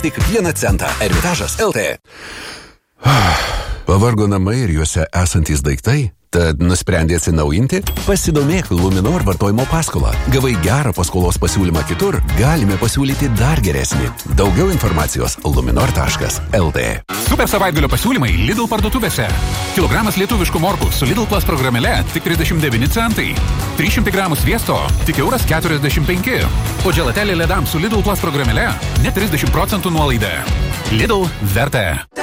Tik 1 centą. Ermitažas LT. Pavargo namai ir juose esantys daiktai? Tad nusprendė atsinaujinti? Pasidomėk Luminor vartojimo paskolą. Gavai gerą paskolos pasiūlymą kitur, galime pasiūlyti dar geresnį. Daugiau informacijos luminor.lt. Super savaitgalio pasiūlymai Lidl parduotuvėse. Kilogramas lietuviškų morkų su Lidl Plus programėle tik 39 centai. 300 gramų sviesto tik €45. O dželatelė ledams su Lidl Plus programėle net 30% nuolaida. Lidl verta.